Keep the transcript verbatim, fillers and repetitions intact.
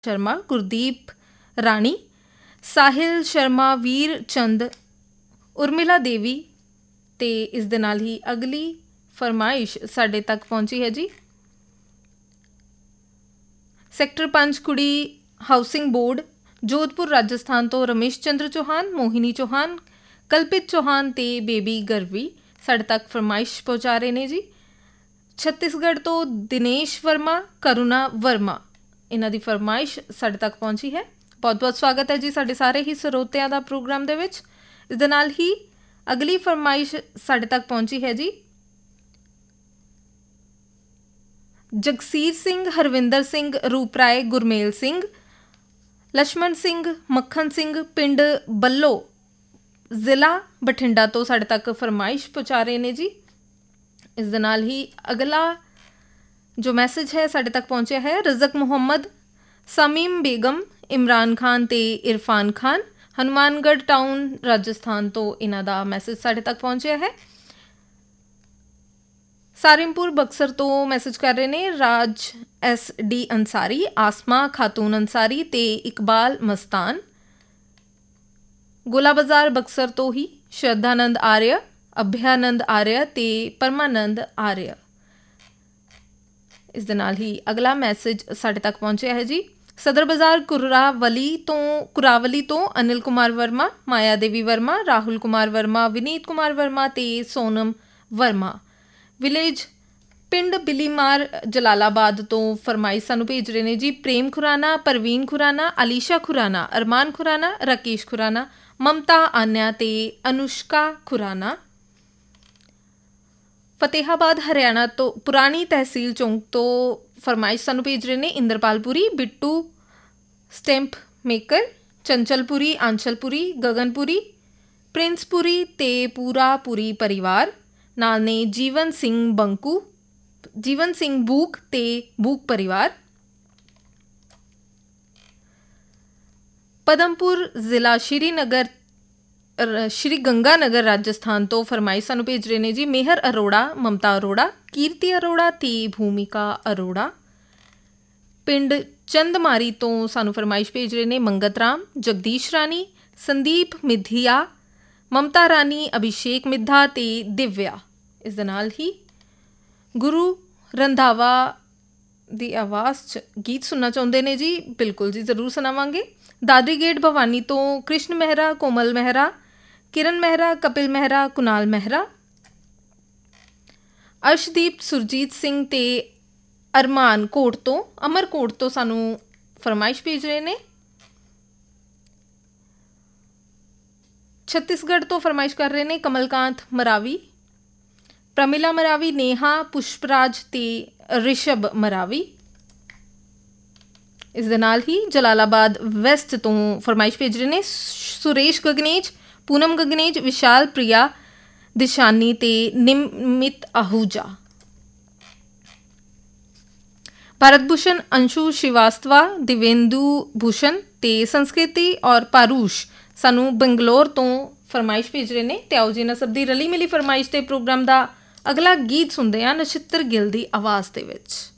शर्मा, गुरदीप राणी, ਸਾਹਿਲ ਸ਼ਰਮਾ, ਵੀਰ ਚੰਦ, ਉਰਮਿਲਾ ਦੇਵੀ। ਅਤੇ ਇਸ ਦੇ ਨਾਲ ਹੀ ਅਗਲੀ ਫਰਮਾਇਸ਼ ਸਾਡੇ ਤੱਕ ਪਹੁੰਚੀ ਹੈ ਜੀ। ਸੈਕਟਰ ਪੰਜ ਕੁੜੀ ਹਾਊਸਿੰਗ ਬੋਰਡ, ਜੋਧਪੁਰ ਰਾਜਸਥਾਨ ਤੋਂ ਰਮੇਸ਼ ਚੰਦਰ ਚੌਹਾਨ, ਮੋਹਿਨੀ ਚੌਹਾਨ, ਕਲਪਿਤ ਚੌਹਾਨ ਅਤੇ ਬੇਬੀ ਗਰਵੀ ਸਾਡੇ ਤੱਕ ਫਰਮਾਇਸ਼ ਪਹੁੰਚਾ ਰਹੇ ਨੇ ਜੀ। ਛੱਤੀਸਗੜ੍ਹ ਤੋਂ ਦਿਨੇਸ਼ ਵਰਮਾ, ਕਰੁਣਾ ਵਰਮਾ, ਇਹਨਾਂ ਦੀ ਫਰਮਾਇਸ਼ ਸਾਡੇ ਤੱਕ ਪਹੁੰਚੀ ਹੈ। ਬਹੁਤ ਬਹੁਤ ਸਵਾਗਤ ਹੈ ਜੀ ਸਾਡੇ ਸਾਰੇ ਹੀ ਸਰੋਤਿਆਂ ਦਾ ਪ੍ਰੋਗਰਾਮ ਦੇ ਵਿੱਚ। ਇਸ ਦੇ ਨਾਲ ਹੀ ਅਗਲੀ ਫਰਮਾਇਸ਼ ਸਾਡੇ ਤੱਕ ਪਹੁੰਚੀ ਹੈ ਜੀ। ਜਗਸੀਰ ਸਿੰਘ, ਹਰਵਿੰਦਰ ਸਿੰਘ, ਰੂਪ ਰਾਏ, ਗੁਰਮੇਲ ਸਿੰਘ, ਲਛਮਣ ਸਿੰਘ, ਮੱਖਣ ਸਿੰਘ, ਪਿੰਡ ਬੱਲੋ, ਜ਼ਿਲ੍ਹਾ ਬਠਿੰਡਾ ਤੋਂ ਸਾਡੇ ਤੱਕ ਫਰਮਾਇਸ਼ ਪਹੁੰਚਾ ਰਹੇ ਨੇ ਜੀ। ਇਸ ਦੇ ਨਾਲ ਹੀ ਅਗਲਾ ਜੋ ਮੈਸੇਜ ਹੈ ਸਾਡੇ ਤੱਕ ਪਹੁੰਚਿਆ ਹੈ। ਰਜ਼ਕ ਮੁਹੰਮਦ, ਸਮੀਮ ਬੇਗਮ, ਇਮਰਾਨ ਖਾਨ ਅਤੇ ਇਰਫਾਨ ਖਾਨ, ਹਨੂੰਮਾਨਗੜ੍ਹ ਟਾਊਨ, ਰਾਜਸਥਾਨ ਤੋਂ ਇਹਨਾਂ ਦਾ ਮੈਸੇਜ ਸਾਡੇ ਤੱਕ ਪਹੁੰਚਿਆ ਹੈ। ਸਾਰਿਮਪੁਰ ਬਕਸਰ ਤੋਂ ਮੈਸੇਜ ਕਰ ਰਹੇ ਨੇ ਰਾਜ ਐਸ ਡੀ ਅੰਸਾਰੀ, ਆਸਮਾ ਖਾਤੂਨ ਅੰਸਾਰੀ ਅਤੇ ਇਕਬਾਲ ਮਸਤਾਨ। ਗੋਲਾ ਬਾਜ਼ਾਰ ਬਕਸਰ ਤੋਂ ਹੀ ਸ਼ਰਧਾਨੰਦ ਆਰਿਆ, ਅਭਿਆਨੰਦ ਆਰਿਆ ਅਤੇ ਪਰਮਾਨੰਦ ਆਰਿਆ। ਇਸ ਦੇ ਨਾਲ ਹੀ ਅਗਲਾ ਮੈਸੇਜ ਸਾਡੇ ਤੱਕ ਪਹੁੰਚਿਆ ਹੈ ਜੀ। ਸਦਰ ਬਾਜ਼ਾਰ ਕੁਰਾਵਲੀ ਤੋਂ ਕੁਰਾਵਲੀ ਤੋਂ ਅਨਿਲ ਕੁਮਾਰ ਵਰਮਾ, ਮਾਇਆ ਦੇਵੀ ਵਰਮਾ, ਰਾਹੁਲ ਕੁਮਾਰ ਵਰਮਾ, ਵਿਨੀਤ ਕੁਮਾਰ ਵਰਮਾ ਅਤੇ ਸੋਨਮ ਵਰਮਾ। ਵਿਲੇਜ ਪਿੰਡ ਬਿਲੀਮਾਰ, ਜਲਾਲਾਬਾਦ ਤੋਂ ਫਰਮਾਇਸ਼ ਸਾਨੂੰ ਭੇਜ ਰਹੇ ਨੇ ਜੀ। ਪ੍ਰੇਮ ਖੁਰਾਨਾ, ਪਰਵੀਨ ਖੁਰਾਨਾ, ਅਲੀਸ਼ਾ ਖੁਰਾਨਾ, ਅਰਮਾਨ ਖੁਰਾਨਾ, ਰਾਕੇਸ਼ ਖੁਰਾਨਾ, ਮਮਤਾ ਆਨਿਆ ਅਤੇ ਅਨੁਸ਼ਕਾ ਖੁਰਾਨਾ। ਫਤਿਹਾਬਾਦ ਹਰਿਆਣਾ ਤੋਂ ਪੁਰਾਣੀ ਤਹਿਸੀਲ ਚੌਂਕ ਤੋਂ ਫਰਮਾਇਸ਼ ਸਾਨੂੰ ਭੇਜ ਰਹੇ ਨੇ ਇੰਦਰਪਾਲਪੁਰੀ, ਬਿੱਟੂ ਸਟੈਂਪ ਮੇਕਰ, ਚੰਚਲਪੁਰੀ, ਆਂਚਲਪੁਰੀ, ਗਗਨਪੁਰੀ, ਪ੍ਰਿੰਸਪੁਰੀ ਅਤੇ ਪੂਰਾ ਪੁਰੀ ਪਰਿਵਾਰ। ਨਾਲ ਨੇ ਜੀਵਨ ਸਿੰਘ ਬੰਕੂ, ਜੀਵਨ ਸਿੰਘ ਬੂਕ ਅਤੇ ਬੂਕ ਪਰਿਵਾਰ। ਪਦਮਪੁਰ ਜ਼ਿਲ੍ਹਾ ਸ਼੍ਰੀਨਗਰ ਸ਼੍ਰੀ ਗੰਗਾ ਨਗਰ, ਰਾਜਸਥਾਨ ਤੋਂ ਫਰਮਾਇਸ਼ ਸਾਨੂੰ ਭੇਜ ਰਹੇ ਨੇ ਜੀ। ਮੇਹਰ ਅਰੋੜਾ, ਮਮਤਾ ਅਰੋੜਾ, ਕੀਰਤੀ ਅਰੋੜਾ ਅਤੇ ਭੂਮਿਕਾ ਅਰੋੜਾ। ਪਿੰਡ ਚੰਦਮਾਰੀ ਤੋਂ ਸਾਨੂੰ ਫਰਮਾਇਸ਼ ਭੇਜ ਰਹੇ ਨੇ ਮੰਗਤ ਰਾਮ, ਜਗਦੀਸ਼ ਰਾਣੀ, ਸੰਦੀਪ ਮਿੱਧੀਆ, ਮਮਤਾ ਰਾਣੀ, ਅਭਿਸ਼ੇਕ ਮਿੱਧਾ ਅਤੇ ਦਿਵਿਆ। ਇਸ ਦੇ ਨਾਲ ਹੀ ਗੁਰੂ ਰੰਧਾਵਾ ਦੀ ਆਵਾਜ਼ 'ਚ ਗੀਤ ਸੁਣਨਾ ਚਾਹੁੰਦੇ ਨੇ ਜੀ। ਬਿਲਕੁਲ ਜੀ, ਜ਼ਰੂਰ ਸੁਣਾਵਾਂਗੇ। ਦਾਦਰੀ ਗੇਟ ਭਵਾਨੀ ਤੋਂ ਕ੍ਰਿਸ਼ਨ ਮਹਿਰਾ, ਕੋਮਲ ਮਹਿਰਾ, ਕਿਰਨ ਮਹਿਰਾ, ਕਪਿਲ ਮਹਿਰਾ, ਕੁਨਾਲ ਮਹਿਰਾ। ਅਰਸ਼ਦੀਪ, ਸੁਰਜੀਤ ਸਿੰਘ ਅਤੇ ਅਰਮਾਨ ਕੋਟ ਤੋਂ ਅਮਰਕੋਟ ਤੋਂ ਸਾਨੂੰ ਫਰਮਾਇਸ਼ ਭੇਜ ਰਹੇ ਨੇ। ਛੱਤੀਸਗੜ੍ਹ ਤੋਂ ਫਰਮਾਇਸ਼ ਕਰ ਰਹੇ ਨੇ ਕਮਲਕਾਂਤ ਮਰਾਵੀ, ਪ੍ਰਮਿਲਾ ਮਰਾਵੀ, ਨੇਹਾ, ਪੁਸ਼ਪਰਾਜ ਅਤੇ ਰਿਸ਼ਭ ਮਰਾਵੀ। ਇਸ ਦੇ ਨਾਲ ਹੀ ਜਲਾਲਾਬਾਦ ਵੈਸਟ ਤੋਂ ਫਰਮਾਇਸ਼ ਭੇਜ ਰਹੇ ਨੇ ਸੁਰੇਸ਼ ਗਗਨੇਜ, ਪੂਨਮ ਗਗਨੇਜ, ਵਿਸ਼ਾਲ ਪ੍ਰਿਆ, ਦਿਸ਼ਾਨੀ ਅਤੇ ਨਿਮਿਤ ਆਹੂਜਾ। ਭਾਰਤ ਭੂਸ਼ਣ, ਅੰਸ਼ੂ ਸ਼੍ਰੀਵਾਸਤਵਾ, ਦਿਵੇਂਦੂ ਭੂਸ਼ਣ ਅਤੇ ਸੰਸਕ੍ਰਿਤੀ ਔਰ ਪਾਰੂਸ਼ ਸਾਨੂੰ ਬੰਗਲੌਰ ਤੋਂ ਫਰਮਾਇਸ਼ ਭੇਜ ਰਹੇ ਨੇ। ਅਤੇ ਆਓ ਜੀ ਇਹਨਾਂ ਸਭ ਦੀ ਰਲੀ ਮਿਲੀ ਫਰਮਾਇਸ਼ 'ਤੇ ਪ੍ਰੋਗਰਾਮ ਦਾ ਅਗਲਾ ਗੀਤ ਸੁਣਦੇ ਹਾਂ ਨਛੱਤਰ ਗਿੱਲ ਦੀ ਆਵਾਜ਼ ਦੇ ਵਿੱਚ।